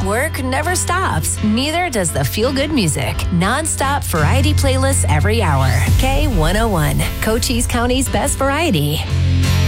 work never stops. Neither does the feel-good music. Non-stop variety playlists every hour. K101, Cochise County's best variety.